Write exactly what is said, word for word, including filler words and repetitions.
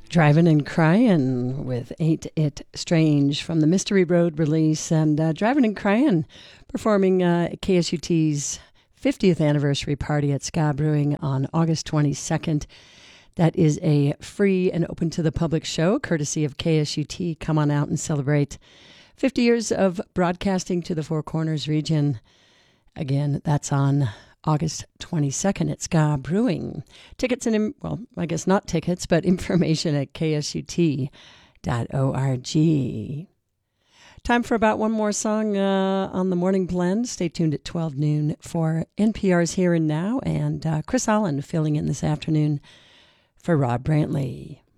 Driving and Crying with Ain't It Strange from the Mystery Road release, and uh, Driving and Crying performing uh, K S U T's fiftieth anniversary party at Ska Brewing on August twenty-second. That is a free and open to the public show, courtesy of K S U T. Come on out and celebrate fifty years of broadcasting to the Four Corners region. Again, that's on August twenty-second at Ska Brewing. Tickets and, well, I guess not tickets, but information at k s u t dot org. Time for about one more song uh, on the Morning Blend. Stay tuned at twelve noon for N P R's Here and Now, and uh, Chris Allen filling in this afternoon for Rob Brantley.